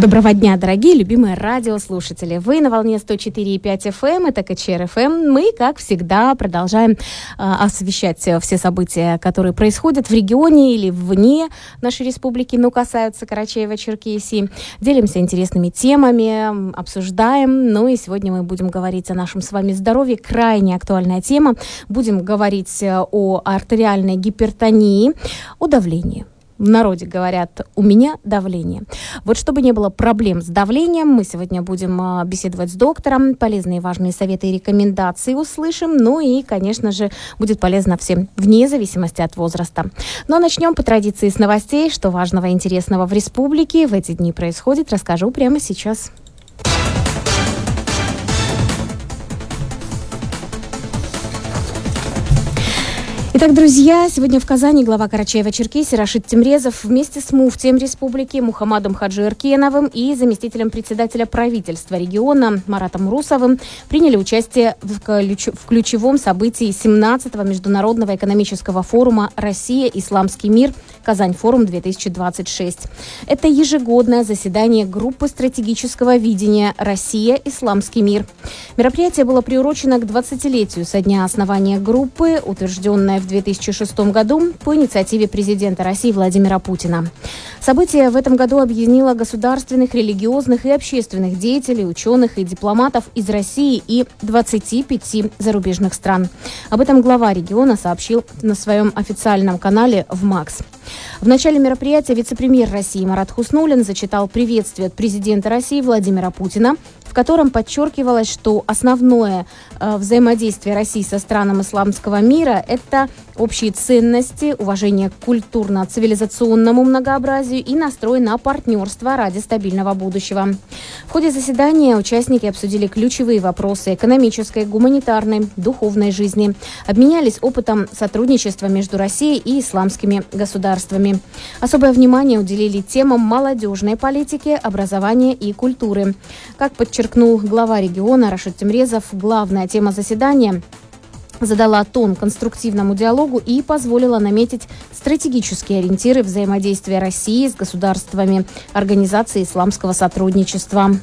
Доброго дня, дорогие любимые радиослушатели. Вы на волне 104,5 FM, это КЧР ФМ. Мы, как всегда, продолжаем освещать все события, которые происходят в регионе или вне нашей республики, но касаются Карачаево-Черкесии. Делимся интересными темами, обсуждаем. Ну и сегодня мы будем говорить о нашем с вами здоровье. Крайне актуальная тема. Будем говорить о артериальной гипертонии, о давлении. В народе говорят, у меня давление. Вот чтобы не было проблем с давлением, мы сегодня будем беседовать с доктором, полезные и важные советы и рекомендации услышим, ну и, конечно же, будет полезно всем, вне зависимости от возраста. Ну а начнем по традиции с новостей, что важного и интересного в республике в эти дни происходит, расскажу прямо сейчас. Итак, друзья, сегодня в Казани глава Карачаево-Черкесии Рашид Темрезов вместе с муфтием республики Мухаммадом Хаджи Эркеновым и заместителем председателя правительства региона Маратом Русовым приняли участие в ключевом событии 17-го Международного экономического форума «Россия. Исламский мир. Казань-форум-2026». Это ежегодное заседание группы стратегического видения «Россия. Исламский мир». Мероприятие было приурочено к 20-летию со дня основания группы, утвержденное в 2006 году по инициативе президента России Владимира Путина. Событие в этом году объединило государственных, религиозных и общественных деятелей, ученых и дипломатов из России и 25 зарубежных стран. Об этом глава региона сообщил на своем официальном канале в МАКС. В начале мероприятия вице-премьер России Марат Хуснуллин зачитал приветствие от президента России Владимира Путина, в котором подчеркивалось, что основное взаимодействие России со странами исламского мира – это общие ценности, уважение к культурно-цивилизационному многообразию и настрой на партнерство ради стабильного будущего. В ходе заседания участники обсудили ключевые вопросы экономической, гуманитарной, духовной жизни, обменялись опытом сотрудничества между Россией и исламскими государствами. Особое внимание уделили темам молодежной политики, образования и культуры. Как подчеркнул глава региона Рашид Темрезов, главная тема заседания задала тон конструктивному диалогу и позволила наметить стратегические ориентиры взаимодействия России с государствами Организации исламского сотрудничества.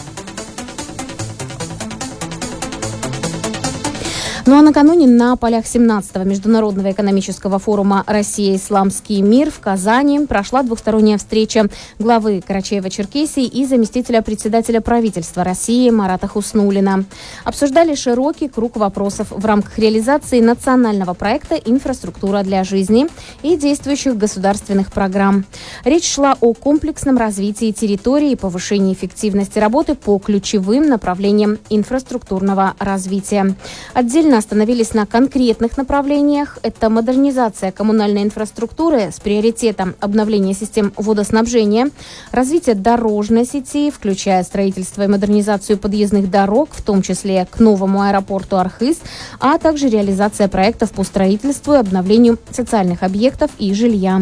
Ну а накануне на полях 17-го Международного экономического форума «Россия. Исламский мир» в Казани прошла двухсторонняя встреча главы Карачаево-Черкесии и заместителя председателя правительства России Марата Хуснуллина. Обсуждали широкий круг вопросов в рамках реализации национального проекта «Инфраструктура для жизни» и действующих государственных программ. Речь шла о комплексном развитии территории и повышении эффективности работы по ключевым направлениям инфраструктурного развития. Отдельно остановились на конкретных направлениях. Это модернизация коммунальной инфраструктуры с приоритетом обновления систем водоснабжения, развитие дорожной сети, включая строительство и модернизацию подъездных дорог, в том числе к новому аэропорту Архыз, а также реализация проектов по строительству и обновлению социальных объектов и жилья.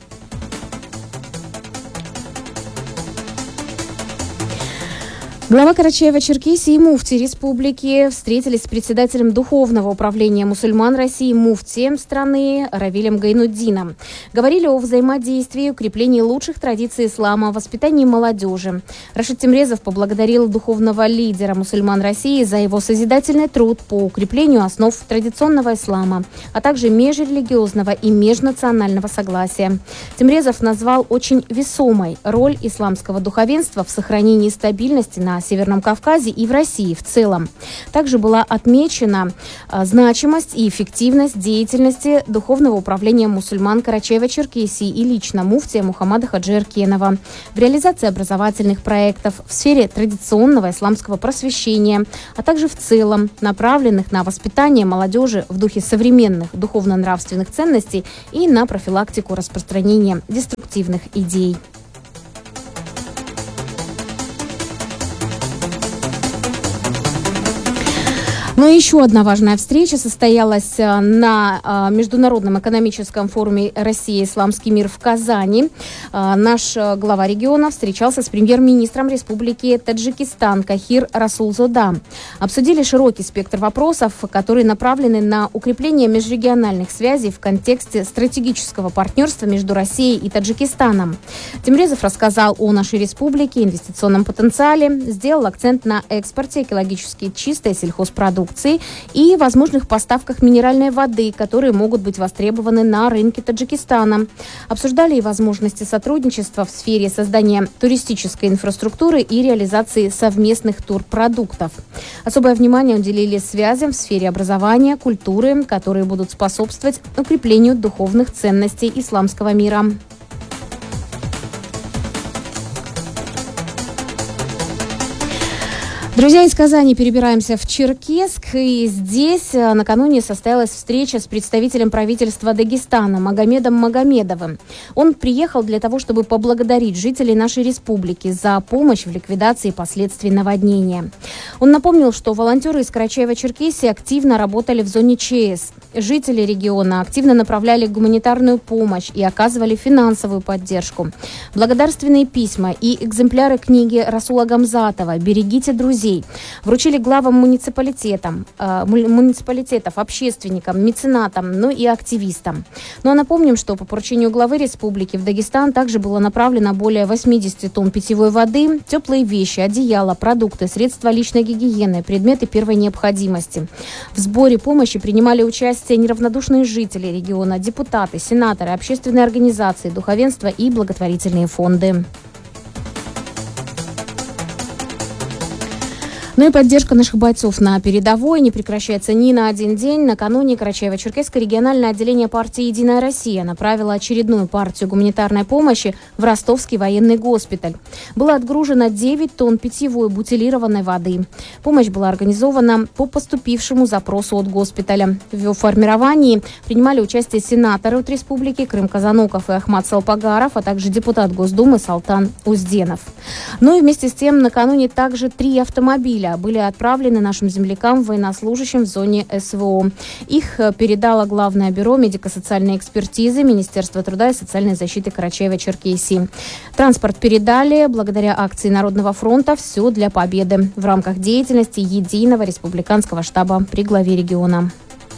Глава Карачаево-Черкесии и муфти республики встретились с председателем Духовного управления мусульман России муфтием страны Равилем Гайнутдином. Говорили о взаимодействии, укреплении лучших традиций ислама, воспитании молодежи. Рашид Темрезов поблагодарил духовного лидера мусульман России за его созидательный труд по укреплению основ традиционного ислама, а также межрелигиозного и межнационального согласия. Темрезов назвал очень весомой роль исламского духовенства в сохранении стабильности на Северном Кавказе и в России в целом. Также была отмечена значимость и эффективность деятельности Духовного управления мусульман Карачаево-Черкесии и лично муфтия Мухаммада Хаджи Эркенова в реализации образовательных проектов в сфере традиционного исламского просвещения, а также в целом направленных на воспитание молодежи в духе современных духовно-нравственных ценностей и на профилактику распространения деструктивных идей. Но еще одна важная встреча состоялась на Международном экономическом форуме «Россия. Исламский мир» в Казани. Наш глава региона встречался с премьер-министром Республики Таджикистан Кахир Расулзода. Обсудили широкий спектр вопросов, которые направлены на укрепление межрегиональных связей в контексте стратегического партнерства между Россией и Таджикистаном. Тимрезов рассказал о нашей республике, инвестиционном потенциале, сделал акцент на экспорте экологически чистой сельхозпродукции и возможных поставках минеральной воды, которые могут быть востребованы на рынке Таджикистана. Обсуждали и возможности сотрудничества в сфере создания туристической инфраструктуры и реализации совместных турпродуктов. Особое внимание уделили связям в сфере образования, культуры, которые будут способствовать укреплению духовных ценностей исламского мира. Друзья, из Казани перебираемся в Черкесск, и здесь накануне состоялась встреча с представителем правительства Дагестана Магомедом Магомедовым. Он приехал для того, чтобы поблагодарить жителей нашей республики за помощь в ликвидации последствий наводнения. Он напомнил, что волонтеры из Карачаево-Черкесии активно работали в зоне ЧС. Жители региона активно направляли гуманитарную помощь и оказывали финансовую поддержку. Благодарственные письма и экземпляры книги Расула Гамзатова «Берегите друзей» вручили главам муниципалитетов, общественникам, меценатам, ну и активистам. Ну а напомним, что по поручению главы республики в Дагестан также было направлено более 80 тонн питьевой воды, теплые вещи, одеяла, продукты, средства личной гигиены, предметы первой необходимости. В сборе помощи принимали участие неравнодушные жители региона, депутаты, сенаторы, общественные организации, духовенство и благотворительные фонды. Ну и поддержка наших бойцов на передовой не прекращается ни на один день. Накануне Карачаево-Черкесское региональное отделение партии «Единая Россия» направило очередную партию гуманитарной помощи в Ростовский военный госпиталь. Было отгружено 9 тонн питьевой бутилированной воды. Помощь была организована по поступившему запросу от госпиталя. В формировании принимали участие сенаторы от республики Крым Казаноков и Ахмат Салпагаров, а также депутат Госдумы Салтан Узденов. Ну и вместе с тем накануне также 3 автомобиля были отправлены нашим землякам, военнослужащим в зоне СВО. Их передало Главное бюро медико-социальной экспертизы Министерства труда и социальной защиты Карачаево-Черкесии. Транспорт передали благодаря акции Народного фронта «Все для победы» в рамках деятельности единого республиканского штаба при главе региона.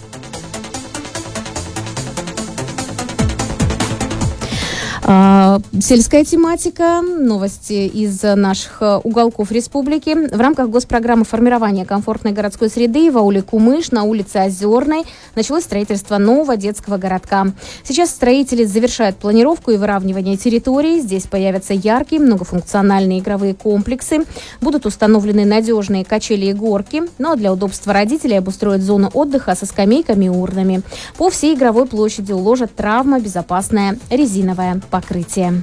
Сельская тематика, новости из наших уголков республики. В рамках госпрограммы формирования комфортной городской среды в ауле Кумыш на улице Озерной началось строительство нового детского городка. Сейчас строители завершают планировку и выравнивание территории. Здесь появятся яркие многофункциональные игровые комплексы. Будут установлены надежные качели и горки. Ну а для удобства родителей обустроят зону отдыха со скамейками и урнами. По всей игровой площади уложат травмобезопасное резиновое покрытие.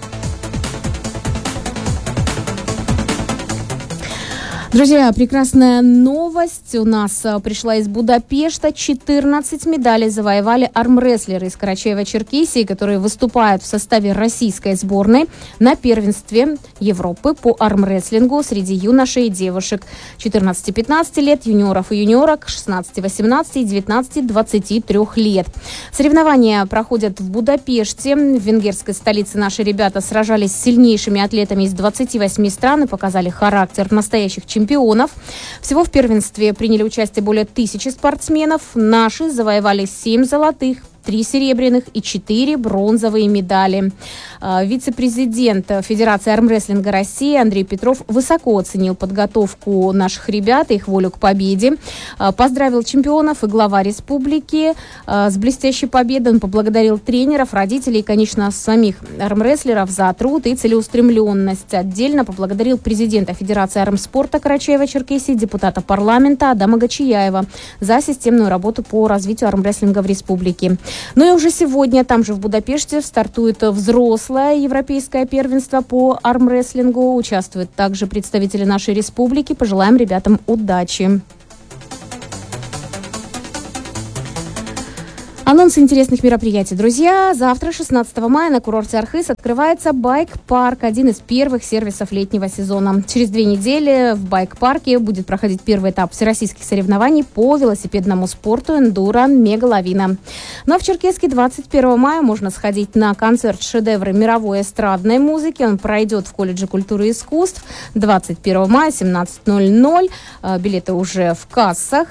Друзья, прекрасная новость у нас пришла из Будапешта. 14 медалей завоевали армрестлеры из Карачаево-Черкесии, которые выступают в составе российской сборной на первенстве Европы по армрестлингу среди юношей и девушек 14-15 лет, юниоров и юниорок 16-18 и 19-23 лет. Соревнования проходят в Будапеште. В венгерской столице наши ребята сражались с сильнейшими атлетами из 28 стран и показали характер настоящих чемпионов. Всего в первенстве приняли участие более 1000 спортсменов. Наши завоевали 7 золотых, 3 серебряных и 4 бронзовые медали. Вице-президент Федерации армрестлинга России Андрей Петров высоко оценил подготовку наших ребят и их волю к победе. Поздравил чемпионов и глава республики с блестящей победой. Он поблагодарил тренеров, родителей и, конечно, самих армрестлеров за труд и целеустремленность. Отдельно поблагодарил президента Федерации армспорта Карачаево-Черкесии, депутата парламента Адама Гачияева за системную работу по развитию армрестлинга в республике. Ну и уже сегодня там же в Будапеште стартует взрослое европейское первенство по армрестлингу. Участвуют также представители нашей республики. Пожелаем ребятам удачи. Анонс интересных мероприятий, друзья. Завтра, 16 мая, на курорте Архыз открывается байк-парк, один из первых сервисов летнего сезона. Через 2 недели в байк-парке будет проходить первый этап всероссийских соревнований по велосипедному спорту «Эндуро Мегалавина». Ну а в Черкесске 21 мая можно сходить на концерт шедевры мировой эстрадной музыки. Он пройдет в колледже культуры и искусств 21 мая, 17:00. Билеты уже в кассах.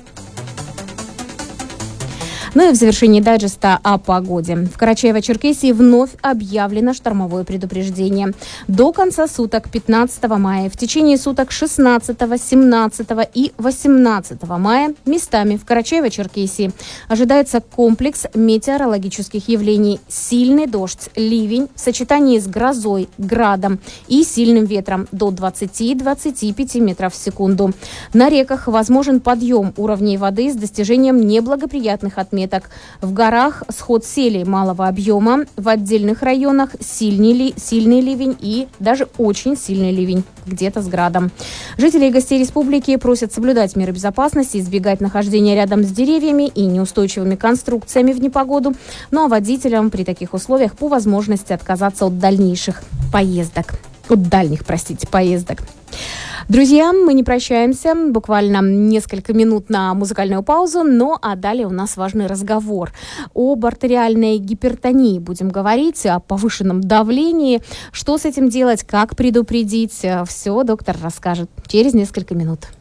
Ну и в завершении дайджеста о погоде. В Карачаево-Черкесии вновь объявлено штормовое предупреждение. До конца суток 15 мая, в течение суток 16, 17 и 18 мая местами в Карачаево-Черкесии ожидается комплекс метеорологических явлений. Сильный дождь, ливень в сочетании с грозой, градом и сильным ветром до 20-25 метров в секунду. На реках возможен подъем уровней воды с достижением неблагоприятных отметок. В горах сход селей малого объема, в отдельных районах сильный ливень и даже очень сильный ливень, где-то с градом. Жители и гостей республики просят соблюдать меры безопасности, избегать нахождения рядом с деревьями и неустойчивыми конструкциями в непогоду. Ну а водителям при таких условиях по возможности отказаться от дальних поездок. Друзья, мы не прощаемся, буквально несколько минут на музыкальную паузу, а далее у нас важный разговор об артериальной гипертонии. Будем говорить о повышенном давлении, что с этим делать, как предупредить. Все доктор расскажет через несколько минут.